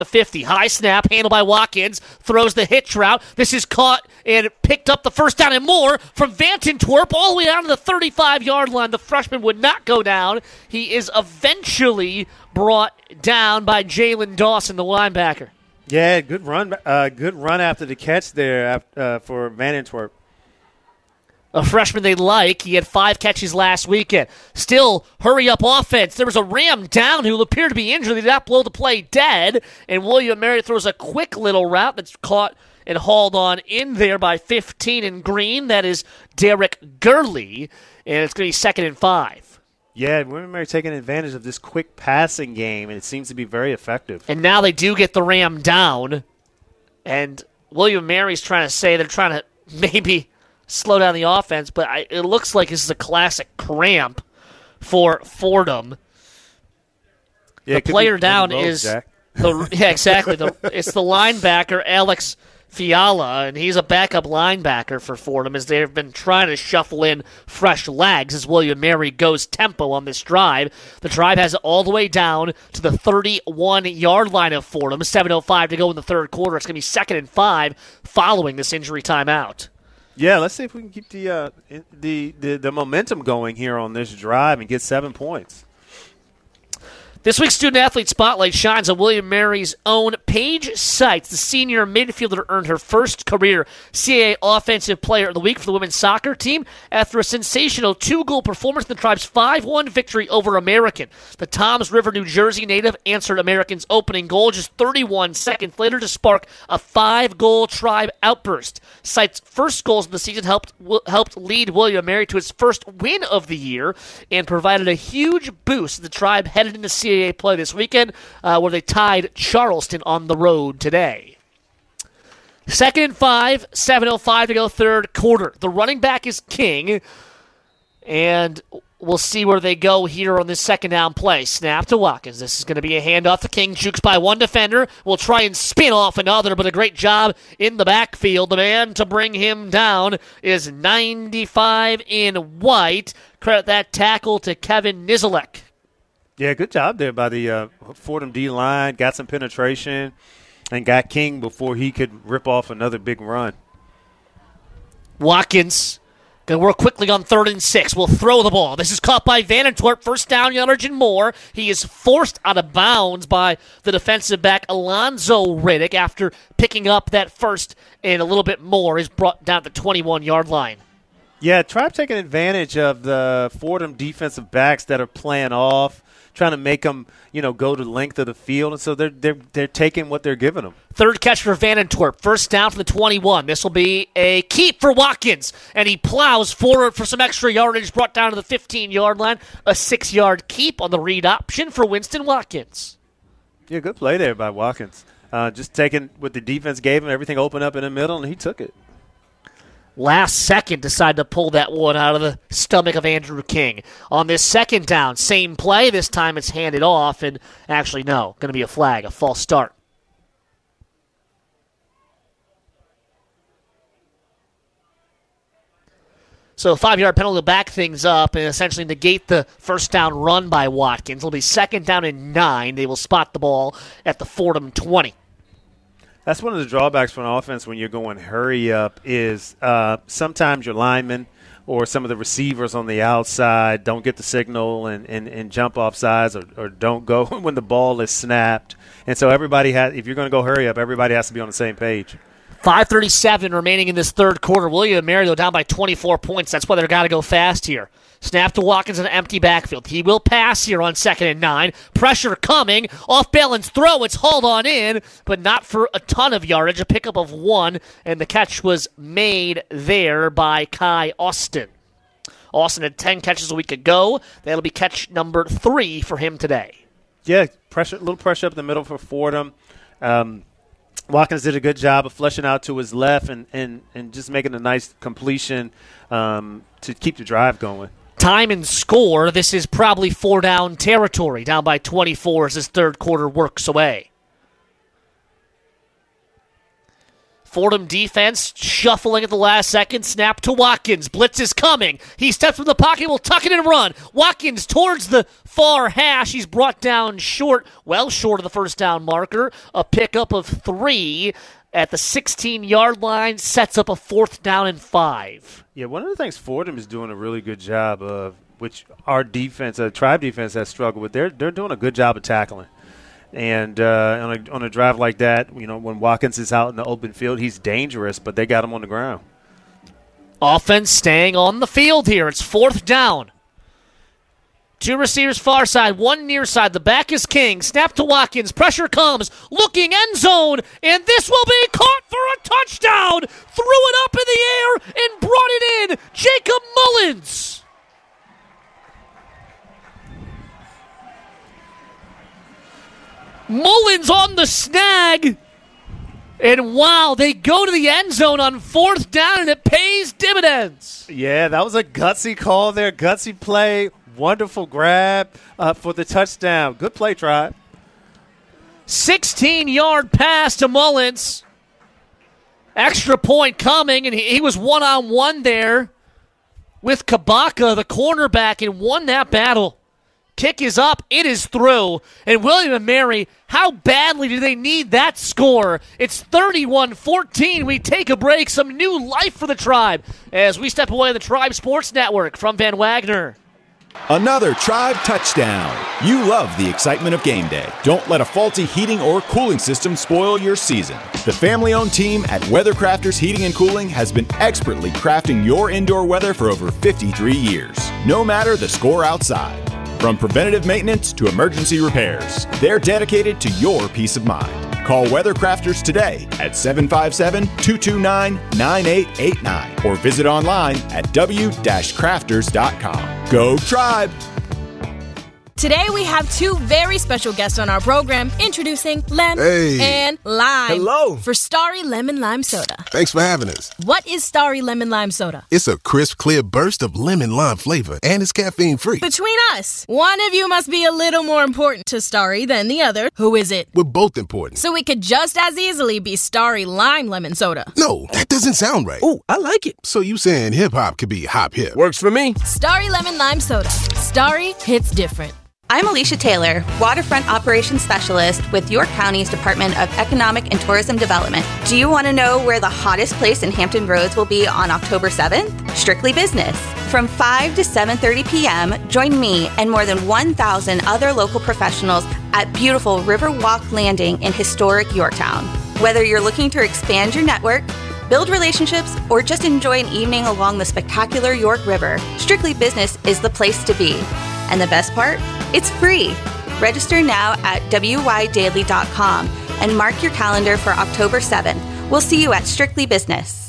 the 50. High snap, handled by Watkins, throws the hitch route. This is caught and picked up the first down and more from Vantantwerp all the way down to the 35-yard line. The freshman would not go down. He is eventually brought down by Jalen Dawson, the linebacker. Yeah, good run after the catch there for Vantantwerp. A freshman they like. He had 5 catches last weekend. Still, hurry-up offense. There was a Ram down who appeared to be injured. They did not blow the play dead, and William & Mary throws a quick little route that's caught and hauled on in there by 15 in green. That is Derek Gurley, and it's going to be 2nd and 5. Yeah, William & Mary taking advantage of this quick passing game, and it seems to be very effective. And now they do get the Ram down, and William & Mary's trying to say they're trying to maybe slow down the offense, but it looks like this is a classic cramp for Fordham. Yeah, the player down is exactly. It's the linebacker Alex Fiala, and he's a backup linebacker for Fordham as they've been trying to shuffle in fresh legs as William & Mary goes tempo on this drive. The drive has it all the way down to the 31-yard line of Fordham. 7:05 to go in the third quarter. It's going to be 2nd and 5 following this injury timeout. Yeah, let's see if we can keep the momentum going here on this drive and get 7 points. This week's Student-Athlete Spotlight shines on William & Mary's own Paige Seitz. The senior midfielder earned her first career CAA Offensive Player of the Week for the women's soccer team after a sensational 2-goal performance in the Tribe's 5-1 victory over American. The Toms River, New Jersey native answered American's opening goal just 31 seconds later to spark a 5-goal Tribe outburst. Seitz's first goals of the season helped lead William & Mary to its first win of the year and provided a huge boost as the Tribe headed into CAA play this weekend, where they tied Charleston on the road today. 2nd and 5, 7:05 to go, third quarter. The running back is king, and we'll see where they go here on this second down play. Snap to Watkins. This is going to be a handoff to King. Jukes by one defender. Will try and spin off another, but a great job in the backfield. The man to bring him down is 95 in white. Credit that tackle to Kevin Nizelek. Yeah, good job there by the Fordham D-line. Got some penetration and got King before he could rip off another big run. Watkins going to work quickly on 3rd and 6. Will throw the ball. This is caught by Vantantwerp. First down yardage and more. He is forced out of bounds by the defensive back Alonzo Riddick after picking up that first and a little bit more. He's brought down at the 21-yard line. Yeah, Tribe taking advantage of the Fordham defensive backs that are playing off, trying to make them, go to the length of the field, and so they're taking what they're giving them. Third catch for Vantantwerp. First down for the 21. This will be a keep for Watkins, and he plows forward for some extra yardage, brought down to the 15-yard line. A 6-yard keep on the read option for Winston Watkins. Yeah, good play there by Watkins. Just taking what the defense gave him, everything opened up in the middle, and he took it. Last second decided to pull that one out of the stomach of Andrew King. On this second down, same play. This time it's handed off, and actually, no, going to be a flag, a false start. So a 5-yard penalty to back things up and essentially negate the first down run by Watkins. It'll be 2nd down and 9. They will spot the ball at the Fordham 20. That's one of the drawbacks for an offense when you're going hurry up is sometimes your linemen or some of the receivers on the outside don't get the signal and jump off sides or don't go when the ball is snapped. And so if you're going to go hurry up, everybody has to be on the same page. 5:37 remaining in this third quarter. William & Mary, though, down by 24 points. That's why they've got to go fast here. Snap to Watkins in an empty backfield. He will pass here on 2nd and 9. Pressure coming. Off-balance throw. It's hauled on in, but not for a ton of yardage. A pickup of 1, and the catch was made there by Kai Austin. Austin had 10 catches a week ago. That'll be catch number 3 for him today. Yeah, a little pressure up the middle for Fordham. Watkins did a good job of fleshing out to his left and just making a nice completion to keep the drive going. Time and score, this is probably 4-down territory, down by 24 as this third quarter works away. Fordham defense shuffling at the last second. Snap to Watkins. Blitz is coming. He steps from the pocket, will tuck it and run. Watkins towards the far hash. He's brought down short, well short of the first down marker. A pickup of 3 at the 16-yard line sets up a 4th down and 5. Yeah, one of the things Fordham is doing a really good job of, which our defense, Tribe defense, has struggled with, they're doing a good job of tackling. And on a drive like that, when Watkins is out in the open field, he's dangerous, but they got him on the ground. Offense staying on the field here. It's 4th down. 2 receivers far side, 1 near side. The back is king. Snap to Watkins. Pressure comes. Looking end zone. And this will be caught for a touchdown. Threw it up in the air and brought it in. Jacob Mullins. Mullins on the snag. And wow, they go to the end zone on 4th down, and it pays dividends. Yeah, that was a gutsy call there, gutsy play, wonderful grab for the touchdown. Good play, Tribe. 16-yard pass to Mullins. Extra point coming, and he was one-on-one there with Kabaka, the cornerback, and won that battle. Kick is up. It is through. And William & Mary, how badly do they need that score? It's 31-14. We take a break. Some new life for the Tribe as we step away on the Tribe Sports Network from Van Wagner. Another Tribe touchdown. You love the excitement of game day. Don't let a faulty heating or cooling system spoil your season. The family-owned team at Weathercrafters Heating and Cooling has been expertly crafting your indoor weather for over 53 years. No matter the score outside. From preventative maintenance to emergency repairs, they're dedicated to your peace of mind. Call Weathercrafters today at 757-229-9889 or visit online at w-crafters.com. Go Tribe! Today we have 2 very special guests on our program introducing Lem and Lime. Hello. For Starry Lemon Lime Soda. Thanks for having us. What is Starry Lemon Lime Soda? It's a crisp, clear burst of lemon lime flavor, and it's caffeine-free. Between us, one of you must be a little more important to Starry than the other. Who is it? We're both important. So it could just as easily be Starry Lime Lemon Soda. No, that doesn't sound right. Oh, I like it. So you saying hip-hop could be hop-hip? Works for me. Starry Lemon Lime Soda. Starry hits different. I'm Alicia Taylor, Waterfront Operations Specialist with York County's Department of Economic and Tourism Development. Do you want to know where the hottest place in Hampton Roads will be on October 7th? Strictly Business. From 5 to 7:30 p.m., join me and more than 1,000 other local professionals at beautiful Riverwalk Landing in historic Yorktown. Whether you're looking to expand your network, build relationships, or just enjoy an evening along the spectacular York River, Strictly Business is the place to be. And the best part? It's free. Register now at wydaily.com and mark your calendar for October 7th. We'll see you at Strictly Business.